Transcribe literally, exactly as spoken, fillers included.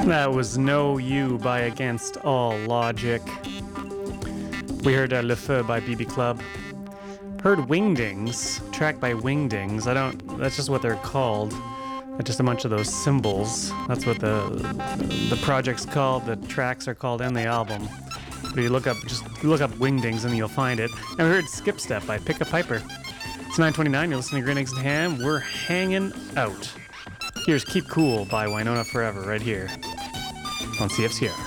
That was No You by Against All Logic. We heard uh, Le Feu by B B Club. Heard Wingdings, track by Wingdings. I don't, that's just what they're called. Just a bunch of those symbols. That's what the the project's called. The tracks are called in the album. But you look up, just look up Wingdings and you'll find it. And we heard Skip Step by Pick a Piper. It's nine twenty-nine. You're listening to Green Eggs and Ham. We're hanging out. Here's Keep Cool by Winona Forever right here on C F C R.